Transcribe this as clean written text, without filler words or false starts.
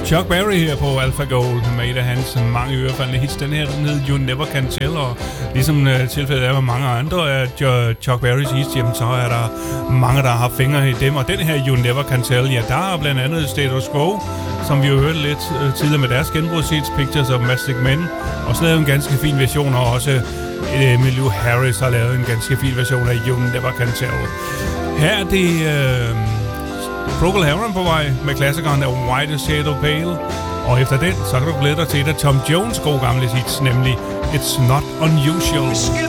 Chuck Berry her på Alpha Gold med et af hans mange ørefaldende hits. Den her, den hedder You Never Can Tell, og ligesom tilfældet er med mange andre af Chuck Berrys hits, jamen, så er der mange, der har fingre i dem. Og den her You Never Can Tell, ja, der er blandt andet Status Quo, som vi jo hørte lidt tidligere med deres genbrugshits, Pictures of Plastic Men, og så lavede en ganske fin version, og også Emmylou Harris har lavet en ganske fin version af You Never Can Tell. Her er det Procol Harum på vej med klassikeren af White Shade of Pale, og efter den, så kan du glæde dig til et af Tom Jones' gode gamle hits, nemlig It's Not Unusual.